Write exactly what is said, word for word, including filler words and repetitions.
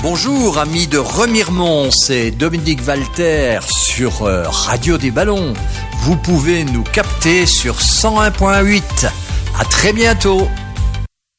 Bonjour amis de Remiremont, c'est Dominique Walter sur euh, Radio des Ballons. Vous pouvez nous capter sur cent un virgule huit. À très bientôt.